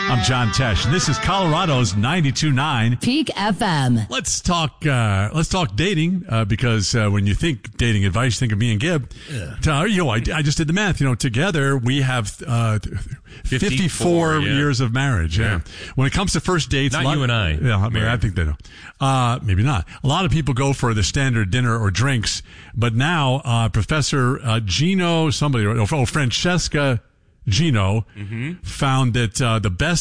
I'm John Tesh, and this is Colorado's 92.9 Peak FM. Let's talk dating, because when you think dating advice, you think of me and Gib. I just did the math. Together we have 54 years of marriage. Yeah. When it comes to first dates, not you and I. Yeah, I think they do. Maybe not. A lot of people go for the standard dinner or drinks, but now Professor Francesca Gino found that the best